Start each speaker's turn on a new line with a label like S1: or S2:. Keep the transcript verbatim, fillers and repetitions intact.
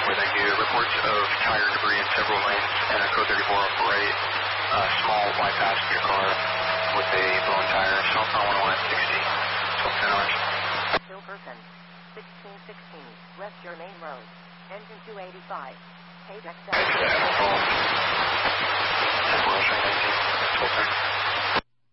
S1: where they do reports of tire debris in several lanes and a code thirty-four off the right, uh, small white passenger car with a blown tire, so I want to one sixty, twelve ten hours.
S2: Still person, sixteen sixteen, West Germain Road, engine two eighty-five, page X seven.
S1: Temporal train nineteen, twelve ten.